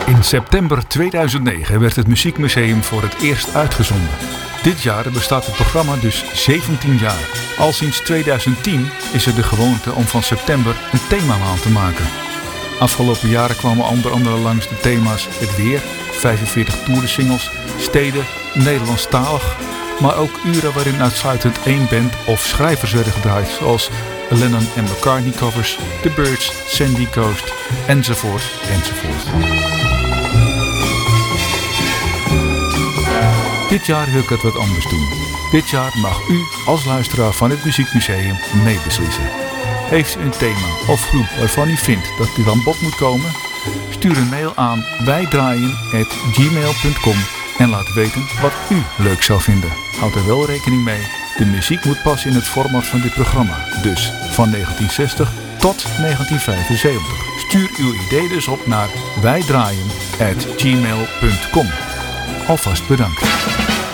In september 2009 werd het Muziekmuseum voor het eerst uitgezonden. Dit jaar bestaat het programma dus 17 jaar. Al sinds 2010 is er de gewoonte om van september een themamaand te maken. Afgelopen jaren kwamen onder andere langs de thema's het weer, 45 toerensingles, steden, Nederlandstalig, maar ook uren waarin uitsluitend één band of schrijvers werden gedraaid, zoals Lennon en McCartney covers, The Byrds, Sandy Coast, enzovoort, enzovoort. Dit jaar wil ik het wat anders doen. Dit jaar mag u als luisteraar van het Muziekmuseum meebeslissen. Heeft u een thema of groep waarvan u vindt dat dit aan bod moet komen? Stuur een mail aan wijdraaien@gmail.com en laat weten wat u leuk zou vinden. Houd er wel rekening mee, de muziek moet passen in het format van dit programma. Dus van 1960 tot 1975. Stuur uw idee dus op naar wijdraaien@gmail.com. Alvast bedankt.